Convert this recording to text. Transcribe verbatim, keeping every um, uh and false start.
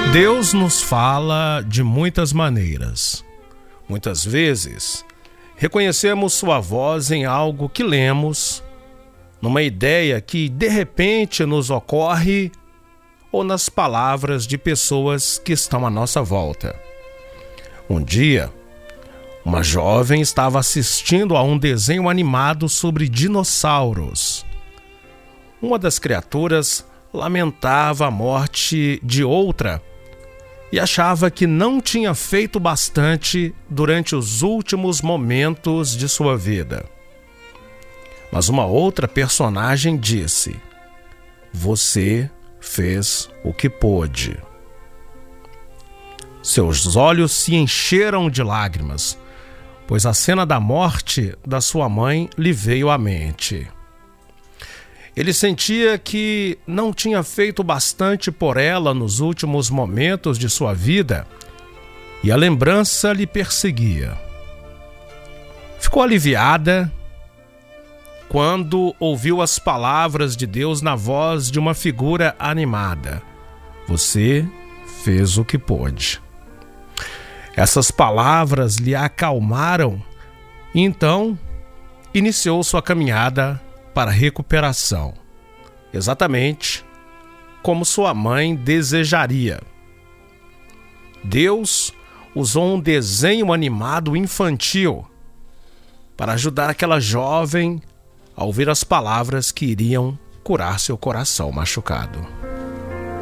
Deus nos fala de muitas maneiras. Muitas vezes, reconhecemos sua voz em algo que lemos, numa ideia que de repente nos ocorre ou nas palavras de pessoas que estão à nossa volta. Um dia, uma jovem estava assistindo a um desenho animado sobre dinossauros. Uma das criaturas lamentava a morte de outra e achava que não tinha feito bastante durante os últimos momentos de sua vida. Mas uma outra personagem disse: "Você fez o que pôde." Seus olhos se encheram de lágrimas, pois a cena da morte da sua mãe lhe veio à mente. Ele sentia que não tinha feito bastante por ela nos últimos momentos de sua vida e a lembrança lhe perseguia. Ficou aliviada quando ouviu as palavras de Deus na voz de uma figura animada: "Você fez o que pôde." Essas palavras lhe acalmaram e então iniciou sua caminhada para a recuperação, exatamente como sua mãe desejaria. Deus usou um desenho animado infantil para ajudar aquela jovem a ouvir as palavras que iriam curar seu coração machucado.